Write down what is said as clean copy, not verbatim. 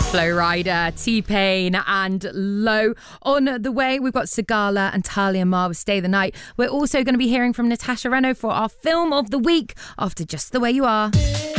Flo Rida, T-Pain and Low. On the way, we've got Sigala and Talia Mar with Stay the Night. We're also going to be hearing from Natasha Reno for our Film of the Week after Just the Way You Are.